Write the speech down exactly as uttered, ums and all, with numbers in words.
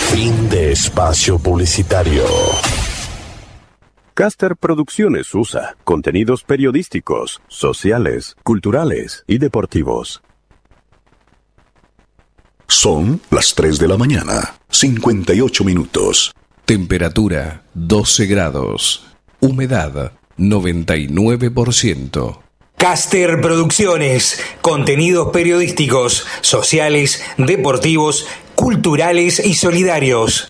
Fin de espacio publicitario. Caster Producciones U S A contenidos periodísticos, sociales, culturales y deportivos. Son las tres de la mañana, cincuenta y ocho minutos. Temperatura doce grados. Humedad noventa y nueve por ciento. Caster Producciones, contenidos periodísticos, sociales, deportivos, culturales y solidarios.